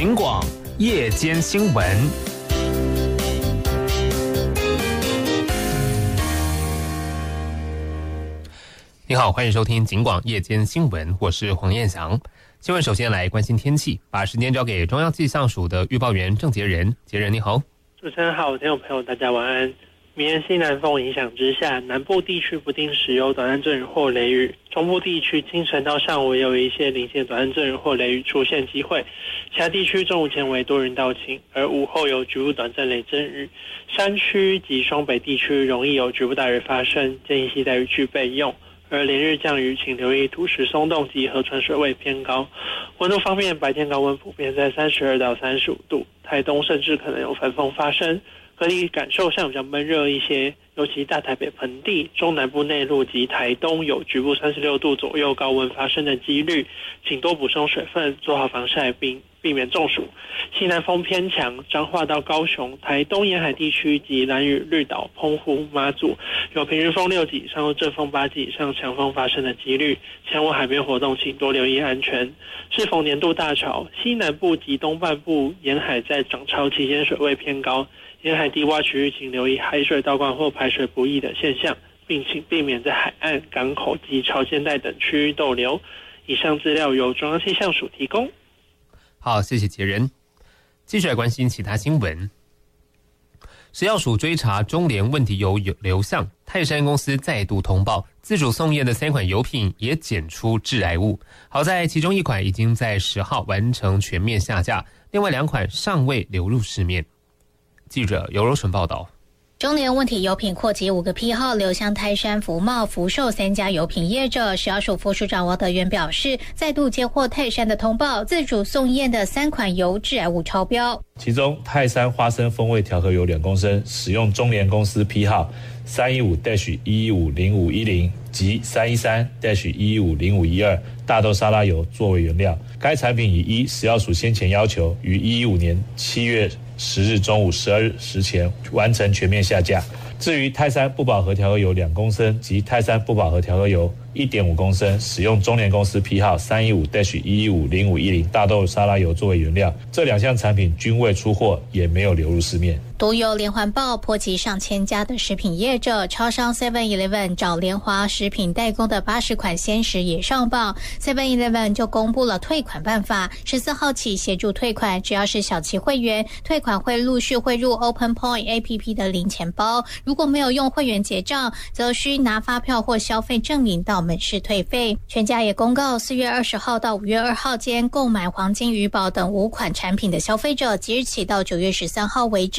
警广夜间新闻。你好，欢迎收听警广夜间新闻，我是黄彦翔。新闻首先来关心天气，把时间交给中央气象署的预报员郑杰仁。杰仁你好。 主持人好，听众朋友大家晚安。明天西南风影响之下，南部地区不定时有短暂阵雨或雷雨，中部地区清晨到上午也有一些零星短暂阵雨或雷雨出现机会，其他地区中午前为多云到晴，而午后有局部短暂雷阵雨。山区及双北地区容易有局部大雨发生，建议携带雨具备用。而连日降雨，请留意土石松动及河川水位偏高。温度方面，白天高温普遍在32到35度，台东甚至可能有焚风发生，各地感受上比较闷热一些，尤其大台北盆地、中南部内陆及台东有局部36度左右高温发生的几率，请多补充水分，做好防晒并避免中暑。西南风偏强，彰化到高雄、台东沿海地区及兰屿、绿岛、澎湖、马祖有平均风6级以上或阵风8级以上强风发生的几率，前往海边活动请多留意安全。适逢年度大潮，西南部及东半部沿海在涨潮期间水位偏高，沿海低洼区域请留意海水倒灌或排水不易的现象，并请避免在海岸、港口及潮间带等区域逗留。以上资料由中央气象署提供。 好，谢谢杰仁。继续来关心其他新闻。食药署追查中联问题油流向，泰山公司再度通报，自主送验的3款油品也检出致癌物。好在其中1款已经在10号完成全面下架，另外2款尚未流入市面。记者尤柔纯报道。 中联问题油品扩及5个批号流向泰山、福茂、福寿3家油品业者。食药署副署长王德元表示，再度接获泰山的通报，自主送验的3款油致癌物超标。 其中泰山花生风味调和油2公升，使用中联公司批号315-1150510及313-1150512大豆沙拉油作为原料。该产品已依食药署先前要求，于115年7月10日中午12时前完成全面下架。至于泰山不饱和调和油2公升及泰山不饱和调和油1.5公升，使用中联公司批号315-1150510大豆沙拉油作为原料，这2项产品均未出货，也没有流入市面。 独有连环爆波及上千家的食品业者，超商 7-Eleven 找联华食品代工的80款鲜食也上榜。7-Eleven 就公布了退款办法，14号起协助退款，只要是小期会员，退款会陆续汇入 Open Point APP 的零钱包，如果没有用会员结账，则需拿发票或消费证明到门市退费。全家也公告4月20号到5月2号间购买黄金、鱼宝等5款产品的消费者，即日起到9月13号为止，